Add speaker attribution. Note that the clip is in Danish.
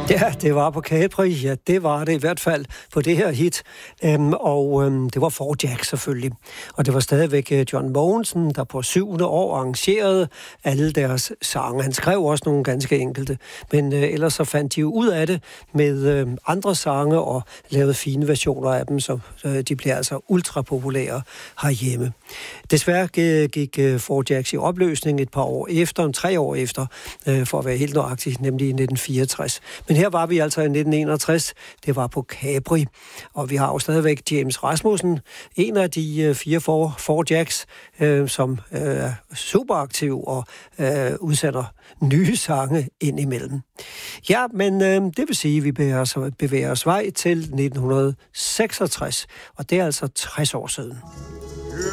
Speaker 1: Ja, det var på Capri. Ja, det var det i hvert fald på det her hit. Det var Four Jacks selvfølgelig. Og det var stadigvæk John Mogensen, der på 7. år arrangerede alle deres sange. Han skrev også nogle ganske enkelte, men ellers så fandt de jo ud af det med andre sange og lavede fine versioner af dem, så de blev altså ultra populære herhjemme. Desværre gik Four Jacks i opløsning et par år efter, 3 år efter, for at være helt nøjagtig, nemlig i 1964. Men her var vi altså i 1961. Det var på Capri. Og vi har jo stadigvæk James Rasmussen, en af de 4 Four Jacks, som er super aktiv og udsender nye sange indimellem. Ja, men det vil sige, at vi bevæger os vej til 1966. Og det er altså 60 år siden.